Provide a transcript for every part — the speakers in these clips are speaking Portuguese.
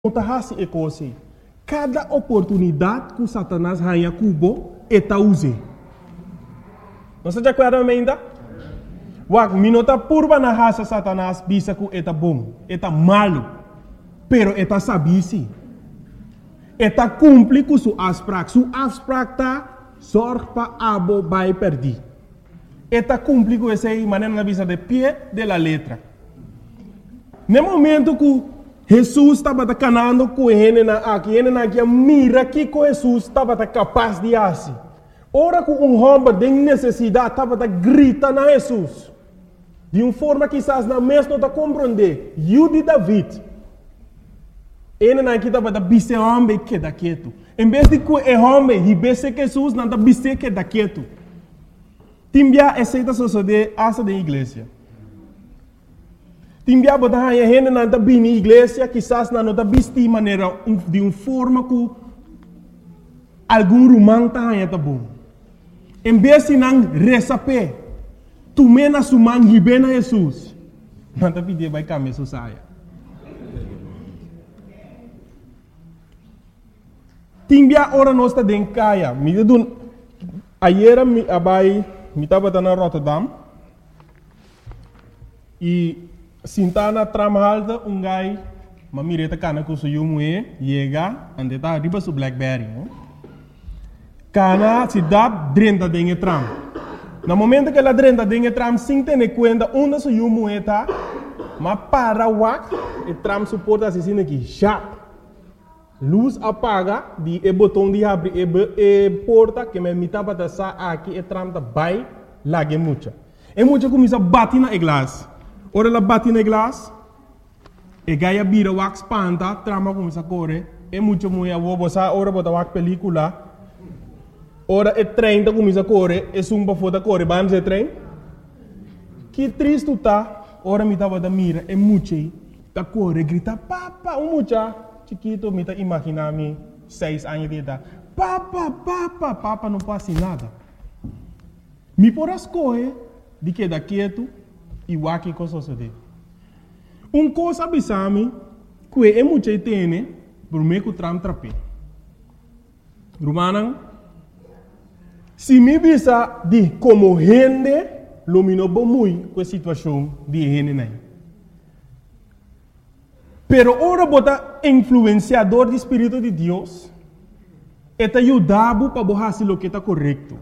Otahasi e coisa. Cada oportunidade que o Satanás ganha cubo, eta use. Não se de acordo ainda? Wag, minota purba na raça Satanás, bisa que eta bom, eta malo, pero eta sabisi. Eta cumpre com sua afspraak. Sua afspraak tá, zorg pa abo vai perdi. Eta cumpre com essa maneira na visa de pé de la letra. No momento que Jesus estava canando com ele aqui, mira que Jesus estava capaz de fazer. Ora que homem de necessidade estava grita na Jesus. De uma forma que quizás na mesma não compreender. Eu de David. Ele aqui estava bise homem que da quieto. Em vez de que o homem ribesse Jesus, não bise que da quieto. Timbia aceita suceder asa da igreja. Timbia botar a gente na bini igreja, quizás na nota bisti maneira de uma forma que algum romano tá bom. Em vez de não receber, tu mena suman ribena Jesus. Não tá pedir vai caminhar saia. Timbia ora nós tá den caia. Me dun ayer me abai me tava na Rotterdam e Sintana tramalda gai mamireta cana com seu moe chega ande tá riba su Blackberry, no? Cana se dá drenta dentro tram. No momento que ela drenta dentro tram, sem ter conta onde seu moe tá, mas para wak e tram suporta assim aqui, já. Luz apaga, o botão de abrir e porta que me mitava da sa aqui e tram da vai lá que mucha. E mucha começa a bater na glass. Ora ela bate na glass, e gaia bira wax panta, trama começa a correr, e muito mulher vou botar ora botar wax película, ora e trem tá começa a correr, e sumba foda correr, vamos e trem. Que triste tá, ora me tava da mira, e muito tá correr, grita papa, mucha, chiquito me tá imaginar-me 6 anos de idade, papa não passa nada. Me por as correr, de que da quieto. E o que coisa sucede. Coisa abisame que é muito tem por meio que tram trape. Romanan, se me bisa de como gente lumino muito com a situação de gente nem. Pero ora bota influenciador do Espírito de Deus, eta ajudado para fazer o que está correto.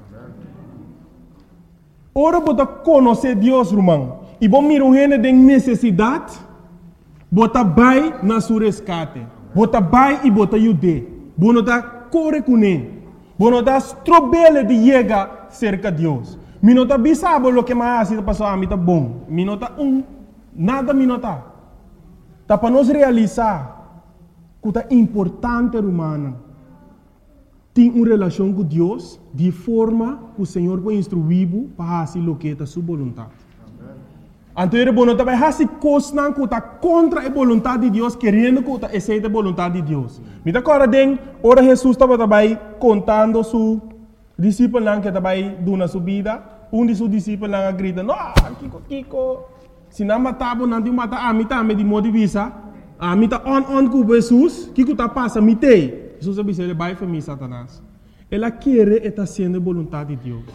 Ora bota conhecer Deus, irmão. E bom mirar gente de necessidade, bota vai na sua resgate, bota vai e bota ajude, bota tá corre com ele, bota tá strobele de chegar cerca de Deus. Minota bisabo lo que mais está passando a mim tá bom, minota nada minota. Tá para nós realizar que tá importante humana. Tem uma relação com Deus de forma que o Senhor vai instruir para fazer o que é sua vontade. Então, ele não vai fazer coisas que está contra a vontade de Deus, querendo que está aceita a vontade de Deus. Me dá agora, ora Jesus estava contando seu discípulo que estava dando sua vida. De seus discípulos grita, não, Kiko, se não matava, não te mata, a mim também de modo de vista, a mim está on com Jesus, Kiko está passando, me tem. Jesus disse, ele vai para mim, Satanás. Ela quer estar sendo a vontade de Deus.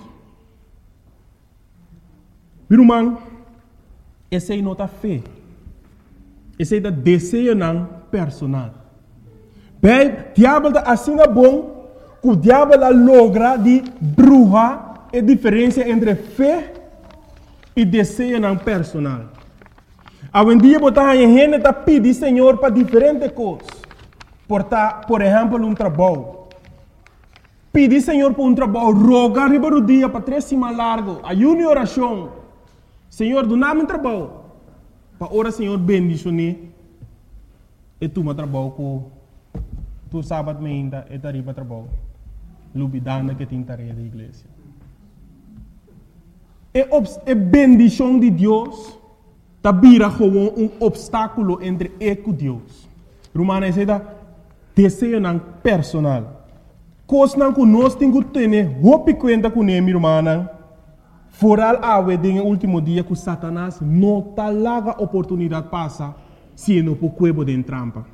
Irmão, essa é nota fé. Essa é da desejo não personal. Bem, o diabo está assim bom, que o diabo logra de bruxa a diferença entre fé e desejo não personal. Algum dia botar a gente está pedindo Senhor para diferentes coisas. Por exemplo, um trabalho. Pedir Senhor para um trabalho, rogar riba dia para 3 semanas largo, ayuno e oração. Senhor, do nome trabalho. Para ora, Senhor, bendicionar. E tu me trabalho com tu sábado me ainda e tariba trabalho. Lubidana que tem tarefa da igreja. E bendição de Deus tá vira como obstáculo entre eu e Deus. Romana é da desejo não personal. Coisa que nós temos que ter, roupa conta com ele, irmã. Foral awe no último dia que Satanás não tá larga oportunidade passa se não por cuebo de trampa.